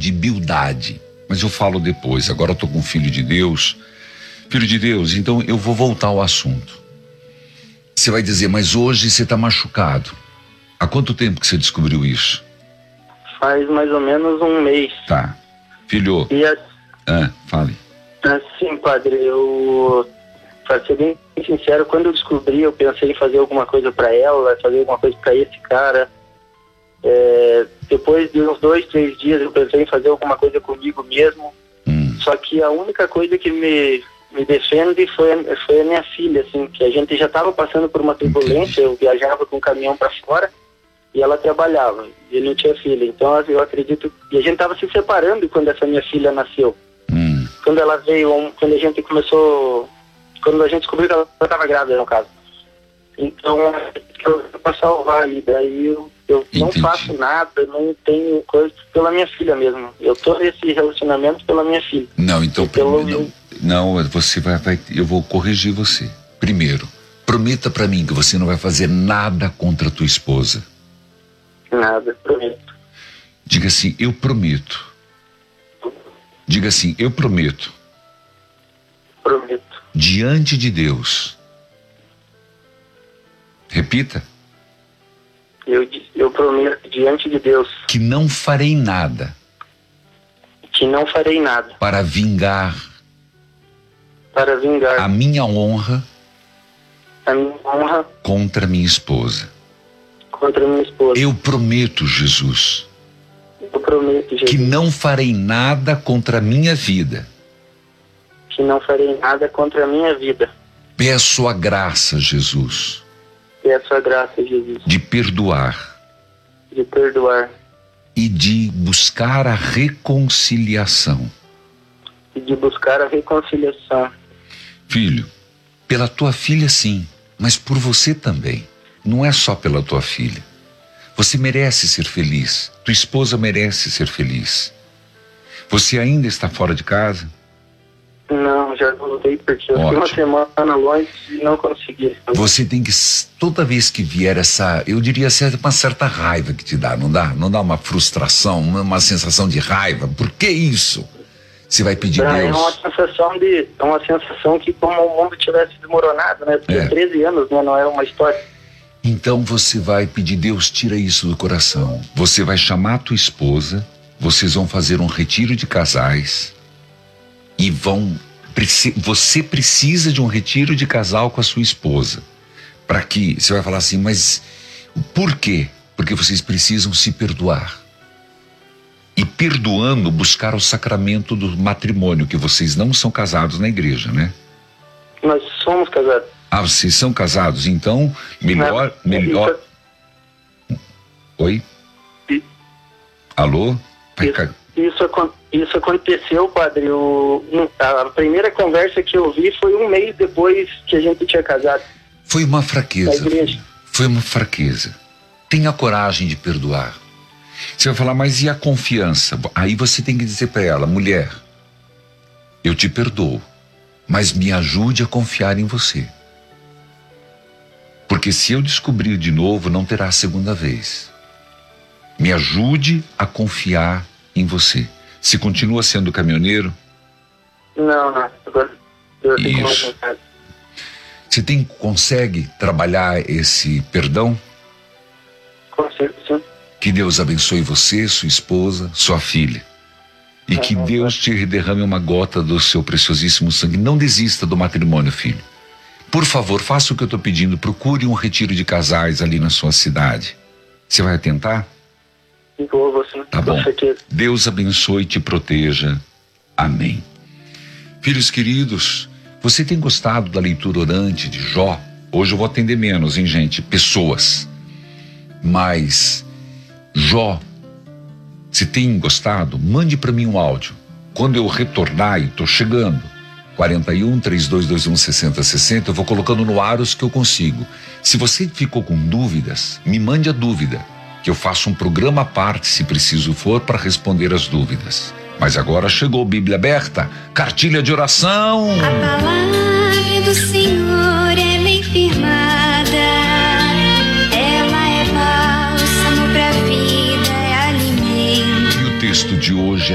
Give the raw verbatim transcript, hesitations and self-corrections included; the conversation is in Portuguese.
de Bildade, mas eu falo depois. Agora eu tô com o Filho de Deus. Filho de Deus, então eu vou voltar ao assunto. Você vai dizer, mas hoje você está machucado. Há quanto tempo que você descobriu isso? Faz mais ou menos um mês. Tá. Filho, E a, ah, fale. assim, padre, eu, pra ser bem sincero, quando eu descobri, eu pensei em fazer alguma coisa pra ela, fazer alguma coisa pra esse cara. É, depois de uns dois, três dias, eu pensei em fazer alguma coisa comigo mesmo. Hum. Só que a única coisa que me, me defende foi, a- foi a minha filha, assim, que a gente já estava passando por uma turbulência. Eu viajava com um caminhão pra fora e ela trabalhava, e não tinha filha. Então eu acredito, e a gente estava se separando quando essa minha filha nasceu. Hum. Quando ela veio, um- quando a gente começou, quando a gente descobriu que ela estava grávida, no caso. Então, eu para salvar ali, daí eu, eu não Entendi. faço nada, não tenho coisa pela minha filha mesmo. Eu tô nesse relacionamento pela minha filha. Não, então E pelo- primeiro, não, não, você vai, vai, eu vou corrigir você. Primeiro, prometa pra mim que você não vai fazer nada contra a tua esposa. Nada, prometo. Diga assim, eu prometo. Diga assim, eu prometo, Prometo. diante de Deus. Repita, Eu, di- eu prometo diante de Deus que não farei nada que não farei nada para vingar para vingar a minha honra a minha honra contra minha esposa. contra minha esposa. Eu prometo, Jesus, Eu prometo, Jesus, que não farei nada contra a minha vida. que não farei nada contra a minha vida. Peço a graça, Jesus, Peço a graça, Jesus, de perdoar de perdoar e de buscar a reconciliação. e de buscar a reconciliação. Filho, pela tua filha sim, mas por você também. Não é só pela tua filha. Você merece ser feliz. Tua esposa merece ser feliz. Você ainda está fora de casa? Não, já voltei porque eu fiquei uma Ótimo. semana longe e não consegui. Você tem que, toda vez que vier essa, eu diria assim, uma certa raiva que te dá, não dá? Não dá uma frustração, uma, uma sensação de raiva? Por que isso? Você vai pedir É Deus? uma sensação de, é uma sensação que como o mundo tivesse desmoronado, né? Porque É. treze anos, né? Não é uma história. Então você vai pedir, Deus, tira isso do coração. Você vai chamar a tua esposa, vocês vão fazer um retiro de casais e vão, preci- você precisa de um retiro de casal com a sua esposa. Para que, você vai falar assim, mas por quê? Porque vocês precisam se perdoar. E perdoando, buscar o sacramento do matrimônio, que vocês não são casados na igreja, né? Nós somos casados. Ah, vocês são casados, então melhor, Mas, melhor... Oi? Isso, Alô? Vai isso, ca- isso, acon- isso aconteceu, padre. O, a primeira conversa que eu vi foi um mês depois que a gente tinha casado. Foi uma Na fraqueza. igreja. filho. Foi uma fraqueza. Tenha coragem de perdoar. Você vai falar, mas e a confiança? Aí você tem que dizer para ela, mulher, eu te perdoo, mas me ajude a confiar em você. Porque se eu descobrir de novo, não terá segunda vez. Me ajude a confiar em você. Se continua sendo caminhoneiro, Não, não. Agora eu fico mais Isso. em casa. você tem, consegue trabalhar esse perdão? Com certeza. Que Deus abençoe você, sua esposa, sua filha. E que Amém. Deus te derrame uma gota do seu preciosíssimo sangue. Não desista do matrimônio, filho. Por favor, faça o que eu estou pedindo. Procure um retiro de casais ali na sua cidade. Você vai tentar? Vou, você. Tá bom. Com certeza. Deus abençoe e te proteja. Amém. Filhos queridos, você tem gostado da leitura orante de Jó? Hoje eu vou atender menos, hein, gente? Pessoas. Mas Jó, se tem gostado, mande para mim um áudio. Quando eu retornar, e estou chegando, quarenta e um, três dois dois um, sessenta sessenta, eu vou colocando no ar os que eu consigo. Se você ficou com dúvidas, me mande a dúvida, que eu faço um programa à parte, se preciso for, para responder as dúvidas. Mas agora chegou Bíblia Aberta, cartilha de oração. A palavra do Senhor é bem firmada, ela é bálsamo pra vida, é alimento. E o texto de hoje